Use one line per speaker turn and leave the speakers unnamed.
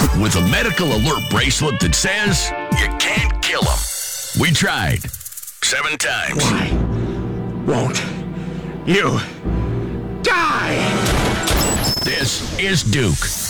with a medical alert bracelet that says you can't kill him. We tried 7 times.
Why won't you die?
This is Duke.